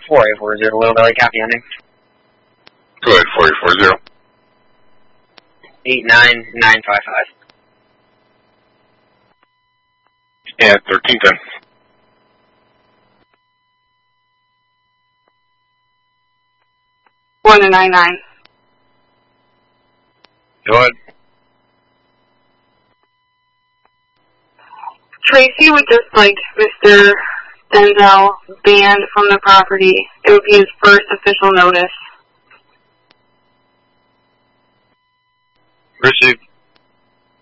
4840, Little Valley County ending. Go ahead, 4840. 89955. And 1310. 199. Go ahead. Tracy would just like Mr. Denzel banned from the property. It would be his first official notice. Received.